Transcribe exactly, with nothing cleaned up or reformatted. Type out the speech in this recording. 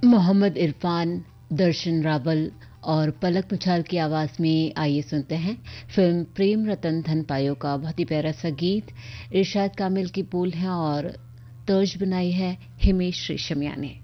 मोहम्मद इरफान, दर्शन रावल और पलक मुछाल की आवाज में आइए सुनते हैं फिल्म प्रेम रतन धन पायो का बहुत ही प्यारा सा गीत। इरशाद कामिल की बोल है और तर्ज बनाई है हिमेश रेशमिया ने।